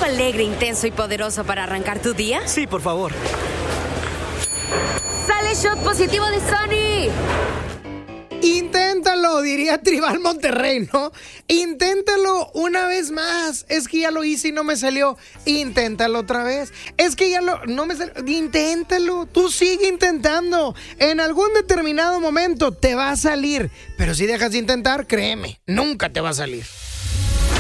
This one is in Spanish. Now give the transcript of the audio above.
algo alegre, intenso y poderoso para arrancar tu día? Sí, por favor. ¡Sale shot positivo de Sony! Inténtalo, diría Tribal Monterrey, ¿no? Inténtalo una vez más. Es que ya lo hice y no me salió. Inténtalo otra vez. Es que no me salió. Inténtalo. Tú sigue intentando. En algún determinado momento te va a salir. Pero si dejas de intentar, créeme, nunca te va a salir.